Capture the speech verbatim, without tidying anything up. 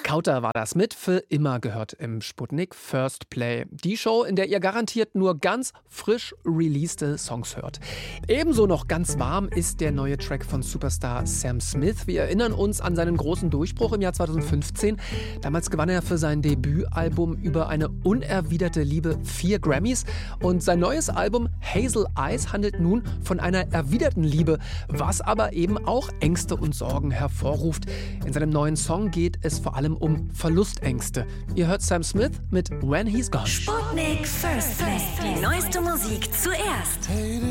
Kauter war das mit Für immer gehört im Sputnik First Play. Die Show, in der ihr garantiert nur ganz frisch releaste Songs hört. Ebenso noch ganz warm ist der neue Track von Superstar Sam Smith. Wir erinnern uns an seinen großen Durchbruch im Jahr zweitausendfünfzehn. Damals gewann er für sein Debütalbum Über eine unerwiderte Liebe vier Grammys. Und sein neues Album Hazel Eyes handelt nun von einer erwiderten Liebe, was aber eben auch Ängste und Sorgen hervorruft. In seinem neuen Song geht es vor allem um Verlustängste. Ihr hört Sam Smith mit When He's Gone. Sputnik First Play. Die neueste Musik zuerst.